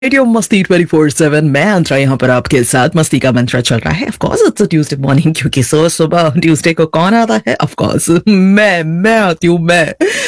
Radio मस्ती 24/7 मैं अंतरा यहाँ पर आपके साथ मस्ती का मंत्रा चल रहा है। Of course it's a Tuesday morning क्योंकि सुबह ट्यूसडे को कौन आता है? ऑफ कोर्स मैं आती हूँ मैं।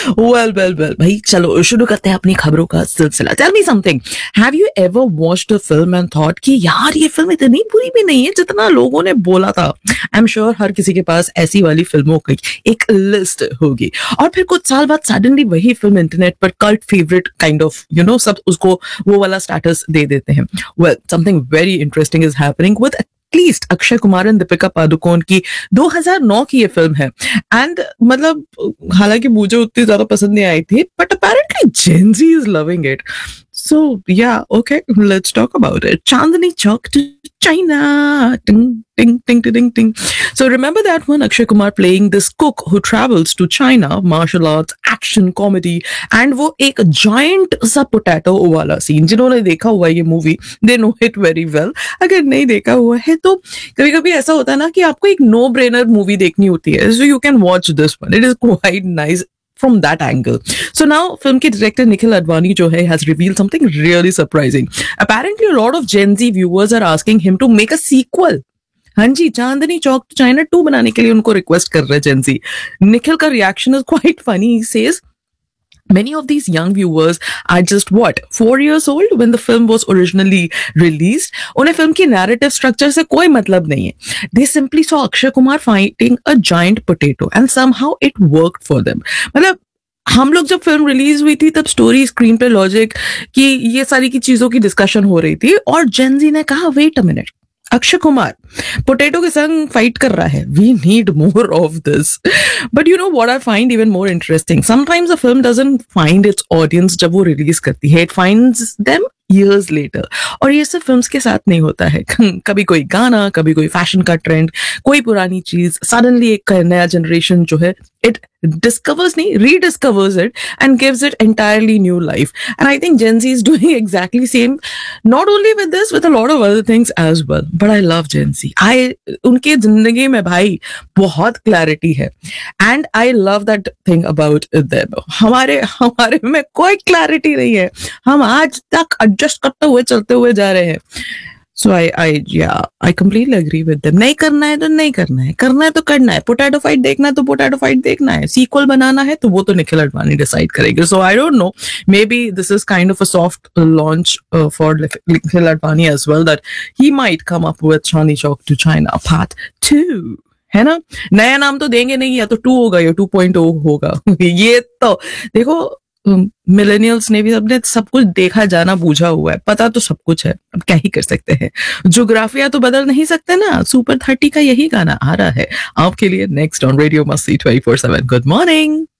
वेल भाई चलो शुरू करते हैं अपनी खबरों का सिलसिला। Tell me something, have you ever watched a film and thought कि यार ये फिल्म इतनी बुरी भी नहीं है जितना लोगों ने बोला था? आई एम श्योर हर किसी के पास ऐसी वाली फिल्मों की एक लिस्ट होगी और फिर कुछ साल बाद सडनली वही फिल्म इंटरनेट पर कल्ट फेवरेट काइंड ऑफ सब उसको वो वाला स्टेटस दे देते हैं। Well something very interesting is happening with at least Akshay Kumar and Deepika Padukone की 2009 की ये फिल्म है। एंड मतलब हालांकि मुझे उतनी ज्यादा पसंद नहीं आई थी but apparently gen Zee is loving it. So yeah, okay, let's talk about it. Chandni Chowk to China. Ding, ding, ding, ding, ding, ding. So remember that one, Akshay Kumar playing this cook who travels to China, martial arts, action, comedy, and वो एक giant सा potato वाला scene. जिन्होंने देखा हुआ है ये movie, they know it very well. अगर नहीं देखा हुआ है तो कभी-कभी ऐसा होता है ना कि आपको एक no-brainer movie देखनी होती है. So you can watch this one. It is quite nice from that angle. So now film ke director Nikhil Advani jo hai has revealed something really surprising. Apparently a lot of Gen Z viewers are asking him to make a sequel. हाँ जी, Chandni Chowk to China 2 बनाने के लिए उनको request कर रहे हैं Gen Z. Nikhil का reaction is quite funny. He says many of these young viewers are just 4 years old when the film was originally released. उन्हें फिल्म की narrative structure से कोई मतलब नहीं है. They simply saw Akshay Kumar fighting a giant potato and somehow it worked for them. मतलब हम लोग जब फिल्म रिलीज हुई थी तब स्टोरी, स्क्रीन पे लॉजिक की ये सारी की चीजों की डिस्कशन हो रही थी और जेन ज़ी ने कहा wait a minute, Akshay Kumar potato के संग फाइट कर रहा है. We need more of this. But you know what I find even more interesting, sometimes a film doesn't find its audience जब वो रिलीज करती है, it finds them years later. और ये सब फिल्म्स के साथ नहीं होता है. कभी कोई गाना, कभी कोई फैशन का ट्रेंड, कोई पुरानी चीज, सडनली एक नया जनरेशन जो है it discovers नहीं, rediscovers it and gives it entirely new life. And I think Gen Z is doing exactly same, not only with this, with a lot of other things as well. But I love Gen Z. उनके जिंदगी में भाई बहुत clarity है and I love that thing about them. हमारे में कोई clarity नहीं है. हम आज तक एडजस्ट करते हुए चलते हुए जा रहे हैं. So I completely agree with them. नहीं करना है तो नहीं करना है, करना है तो करना है. पोटैटो फाइट देखना है तो पोटैटो फाइट देखना है. सीक्वल बनाना है तो वो तो निखिल अडवाणी डिसाइड करेंगे. So I don't know. Maybe this is kind of a soft launch for Nikhil Advani as well, that he might come up with Chandni Chowk to China Part 2. है ना? नया नाम तो देंगे नहीं, या तो 2 होगा या 2.0 होगा. ये तो देखो, मिलेनियल्स ने भी सबने सब कुछ देखा जाना बूझा हुआ है, पता तो सब कुछ है. अब क्या ही कर सकते हैं, जोग्राफिया तो बदल नहीं सकते ना. सुपर 30 का यही गाना आ रहा है आपके लिए नेक्स्ट ऑन रेडियो मस्ती 24/7. Good morning.